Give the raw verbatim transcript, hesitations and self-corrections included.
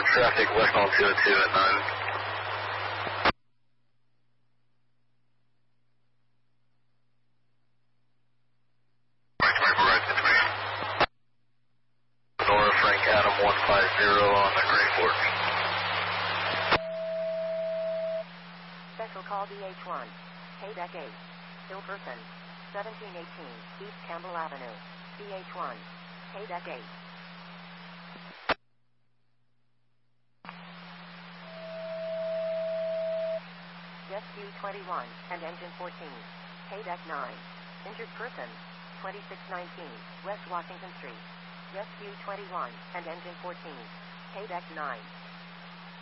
traffic westbound two oh two at nine. Nora Frank Adam one five zero on the Gray Fork. Special call D H one. K-Deck eight. Hilperson. seventeen eighteen East Campbell Avenue. D H one. K-Deck eight. Rescue twenty-one and engine fourteen. K-Deck nine. Injured person. twenty-six nineteen West Washington Street. Rescue twenty-one and engine fourteen. K-Deck nine.